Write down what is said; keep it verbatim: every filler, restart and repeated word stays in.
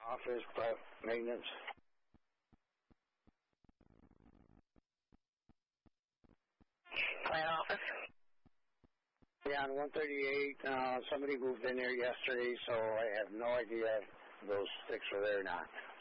Office, prep, maintenance. Plant office? Yeah, on one thirty-eight, uh, somebody moved in there yesterday, so I have no idea if those sticks are there or not.